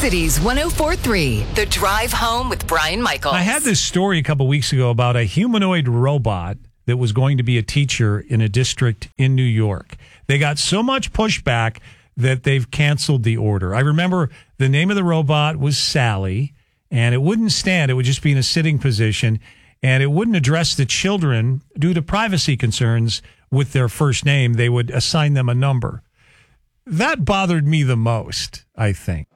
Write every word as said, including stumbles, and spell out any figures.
Cities one oh four point three, The Drive Home with Brian Michaels. I had this story a couple weeks ago about a humanoid robot that was going to be a teacher in a district in New York. They got so much pushback that they've canceled the order. I remember the name of the robot was Sally, and it wouldn't stand. It would just be in a sitting position, and it wouldn't address the children due to privacy concerns with their first name. They would assign them a number. That bothered me the most, I think.